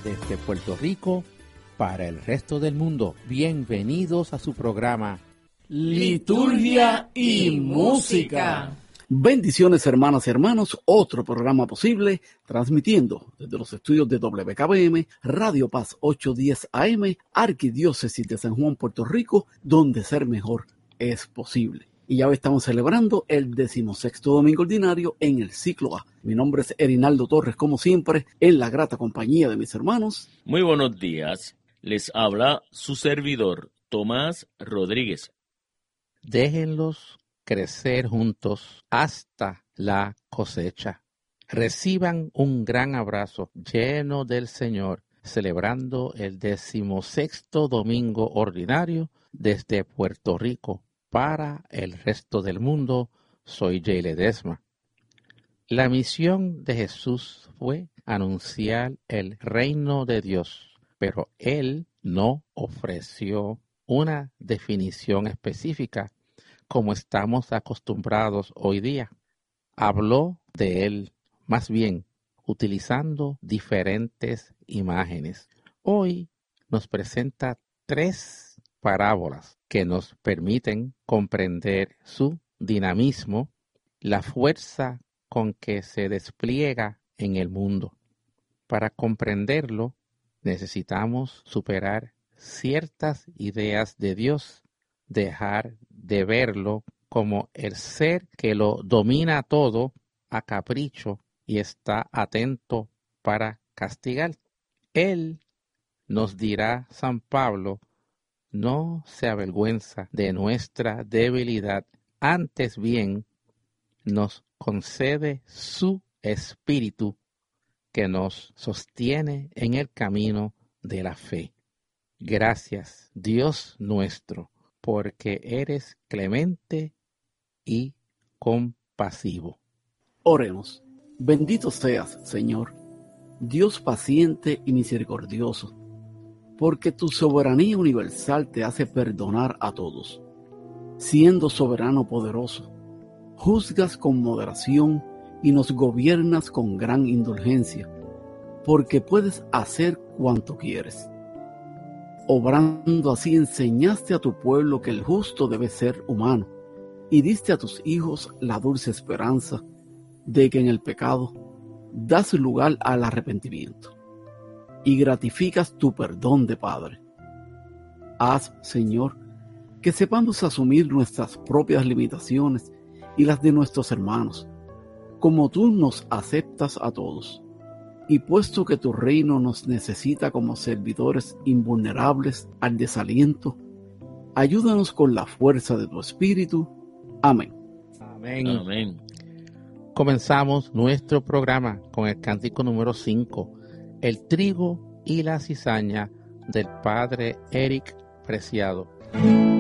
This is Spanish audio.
desde Puerto Rico para el resto del mundo. Bienvenidos a su programa Liturgia y Música. Bendiciones, hermanas y hermanos, otro programa posible, transmitiendo desde los estudios de WKBM, Radio Paz 810 AM, Arquidiócesis de San Juan, Puerto Rico, donde ser mejor es posible. Y ya hoy estamos celebrando el 16º domingo ordinario en el ciclo A. Mi nombre es Erinaldo Torres, como siempre, en la grata compañía de mis hermanos. Muy buenos días. Les habla su servidor, Tomás Rodríguez. Déjenlos crecer juntos hasta la cosecha. Reciban un gran abrazo lleno del Señor, celebrando el 16º domingo ordinario desde Puerto Rico para el resto del mundo. Soy Jay Ledesma. La misión de Jesús fue anunciar el reino de Dios, pero Él no ofreció una definición específica como estamos acostumbrados hoy día. Habló de Él, más bien, utilizando diferentes imágenes. Hoy nos presenta 3 parábolas que nos permiten comprender su dinamismo, la fuerza con que se despliega en el mundo. Para comprenderlo, necesitamos superar ciertas ideas de Dios, dejar de verlo como el ser que lo domina todo a capricho y está atento para castigar. Él, nos dirá San Pablo, no se avergüenza de nuestra debilidad, antes bien nos concede su espíritu que nos sostiene en el camino de la fe. Gracias, Dios nuestro, porque eres clemente y compasivo. Oremos. Bendito seas, Señor, Dios paciente y misericordioso, porque tu soberanía universal te hace perdonar a todos. Siendo soberano poderoso, juzgas con moderación y nos gobiernas con gran indulgencia, porque puedes hacer cuanto quieres. Obrando así enseñaste a tu pueblo que el justo debe ser humano, y diste a tus hijos la dulce esperanza de que en el pecado das lugar al arrepentimiento, y gratificas tu perdón de Padre. Haz, Señor, que sepamos asumir nuestras propias limitaciones y las de nuestros hermanos, como tú nos aceptas a todos. Y puesto que tu reino nos necesita como servidores invulnerables al desaliento, ayúdanos con la fuerza de tu Espíritu. Amén. Amén. Amén. Comenzamos nuestro programa con el cántico número 5, El trigo y la cizaña, del padre Eric Preciado.